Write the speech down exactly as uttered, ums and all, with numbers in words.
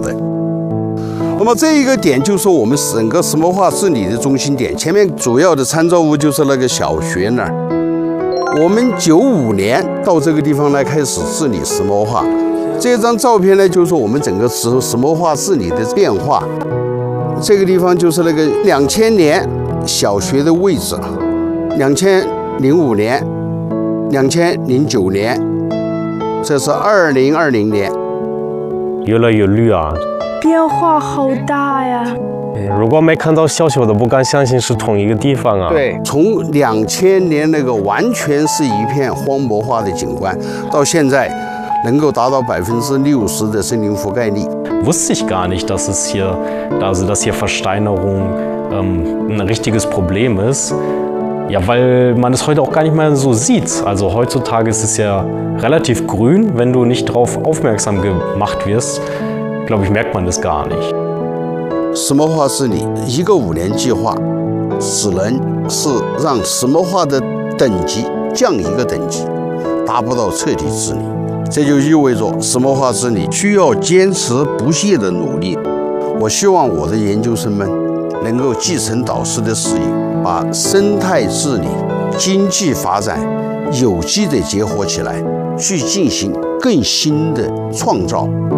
的。那么这一个点就是我们整个石墨化治理的中心点，前面主要的参照物就是那个小学那儿。我们九五年到这个地方来开始治理石墨化，这张照片呢，就是我们整个石石墨化治理的变化。这个地方就是那个两千年小学的位置，两千零五年、两千零九年，这是二零二零年， 越来越绿啊。 变化好大呀！ 如果没看到小小的，不敢相信是同一个地方啊。 对，从两千年那个完全是一片荒漠化的景观，到现在能够达到百分之六十的森林覆盖率。 Wusste ich gar nicht, dass es hier, also dass hier Versteinerung ähm, ein richtiges Problem ist. Ja, weil man es heute auch gar nicht mehr so sieht. Also heutzutage ist es ja relativ grün, wenn du nicht darauf aufmerksam gemacht wirst. Glaube ich, merkt man das gar nicht. 石墨化治理一个五年计划，只能是让石墨化的等级降一个等级，达不到彻底治理。这就意味着石墨化治理需要坚持不懈的努力。我希望我的研究生们能够继承导师的事业，把生态治理、经济发展有机的结合起来，去进行更新的创造。